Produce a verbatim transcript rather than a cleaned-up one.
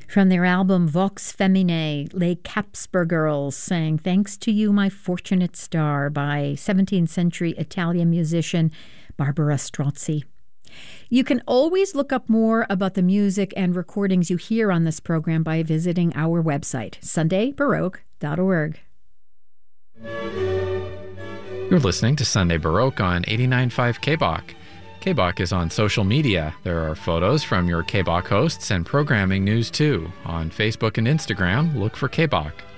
From their album Vox Feminae, Les Capsper Girls sang Thanks to You, My Fortunate Star by seventeenth century Italian musician Barbara Strozzi. You can always look up more about the music and recordings you hear on this program by visiting our website, sunday baroque dot org. You're listening to Sunday Baroque on eighty-nine point five K B O C. K B O C is on social media. There are photos from your K B O C hosts and programming news too. On Facebook and Instagram, look for K B O C.